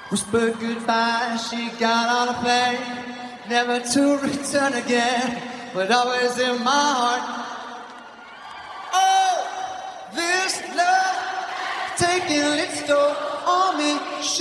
Whispered goodbye, she got on a plane, never to return again, but always in my heart. Oh, this love taking its toll on me.